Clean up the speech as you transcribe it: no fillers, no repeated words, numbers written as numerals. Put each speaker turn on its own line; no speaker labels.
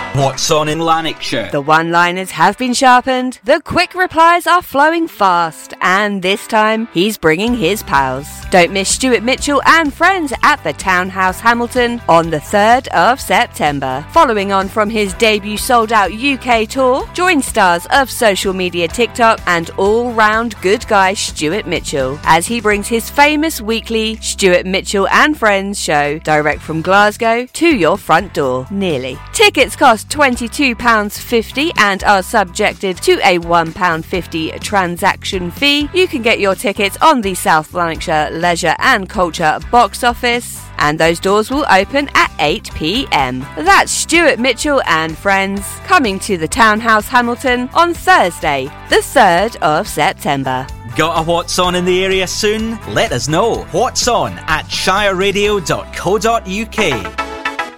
What's on in Lanarkshire?
The one-liners have been sharpened, the quick replies are flowing fast, and this time he's bringing his pals. Don't miss Stuart Mitchell and friends at the Townhouse Hamilton on the 3rd of September. Following on from his debut sold-out UK tour, join stars of social media TikTok and all-round good guy Stuart Mitchell as he brings his famous weekly Stuart Mitchell and Friends show direct from Glasgow to your front door, nearly. Tickets cost £22.50 and are subjected to a £1.50 transaction fee. You can get your tickets on the South Lanarkshire Leisure and Culture box office, and those doors will open at 8 p.m. That's Stuart Mitchell and Friends coming to the Townhouse Hamilton on Thursday, the 3rd of September.
Got a What's On in the area soon? Let us know. What's On at shireradio.co.uk.